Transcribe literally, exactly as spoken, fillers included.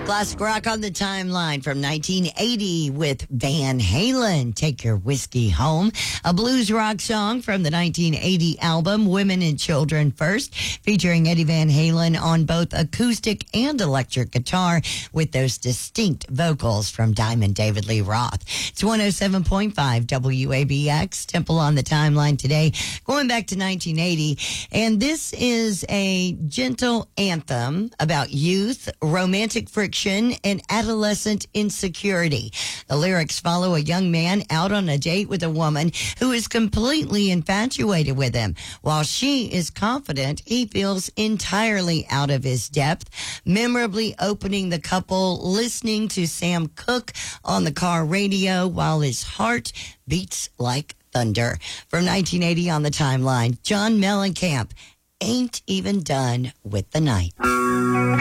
Classic rock on the timeline from nineteen eighty with Van Halen, Take Your Whiskey Home. A blues rock song from the nineteen eighty album Women and Children First, featuring Eddie Van Halen on both acoustic and electric guitar with those distinct vocals from Diamond David Lee Roth. It's one oh seven point five W A B X, Temple on the timeline today, going back to nineteen eighty. And this is a gentle anthem about youth, romantic friction, and adolescent insecurity. The lyrics follow a young man out on a date with a woman who is completely infatuated with him. While she is confident, he feels entirely out of his depth, memorably opening the couple listening to Sam Cooke on the car radio while his heart beats like thunder. From nineteen eighty on the timeline, John Mellencamp, Ain't Even Done with the Night.